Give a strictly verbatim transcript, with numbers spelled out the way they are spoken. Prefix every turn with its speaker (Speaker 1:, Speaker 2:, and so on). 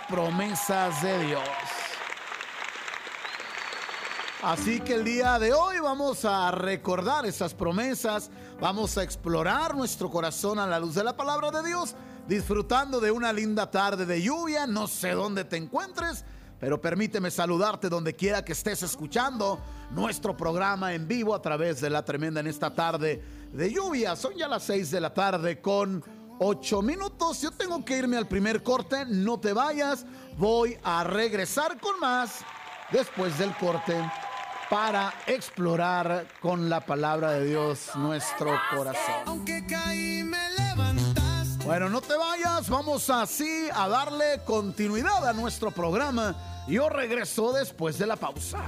Speaker 1: promesas de Dios. Así que el día de hoy vamos a recordar esas promesas, vamos a explorar nuestro corazón a la luz de la palabra de Dios, disfrutando de una linda tarde de lluvia. No sé dónde te encuentres, pero permíteme saludarte donde quiera que estés escuchando nuestro programa en vivo a través de La Tremenda en esta tarde de lluvia. Son ya las seis de la tarde con ocho minutos. Yo tengo que irme al primer corte, no te vayas, voy a regresar con más después del corte para explorar con la palabra de Dios nuestro corazón.
Speaker 2: Aunque caí, me levantaste.
Speaker 1: Bueno, no te vayas, vamos así a darle continuidad a nuestro programa. Yo regreso después de la pausa.